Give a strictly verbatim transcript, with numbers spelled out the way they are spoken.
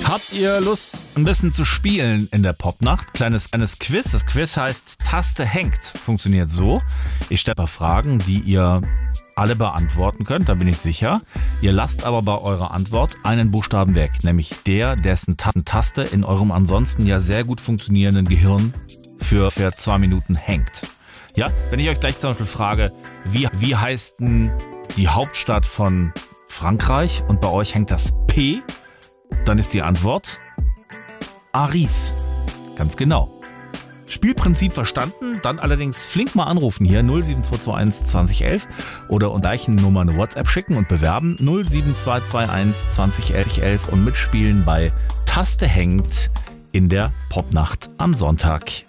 Habt ihr Lust, ein bisschen zu spielen in der Popnacht? Kleines, kleines Quiz. Das Quiz heißt Taste hängt. Funktioniert so. Ich stelle ein paar Fragen, die ihr alle beantworten könnt, da bin ich sicher. Ihr lasst aber bei eurer Antwort einen Buchstaben weg, nämlich der, dessen Taste in eurem ansonsten ja sehr gut funktionierenden Gehirn für, für zwei Minuten hängt. Ja, wenn ich euch gleich zum Beispiel frage, wie, wie heißt denn die Hauptstadt von Frankreich und bei euch hängt das P, dann ist die Antwort Paris. Ganz genau. Spielprinzip verstanden, dann allerdings flink mal anrufen hier null sieben zwei zwei eins zwanzig elf oder unter Nummer eine WhatsApp schicken und bewerben null sieben zwei zwei eins zwanzig elf und mitspielen bei Taste hängt in der Popnacht am Sonntag.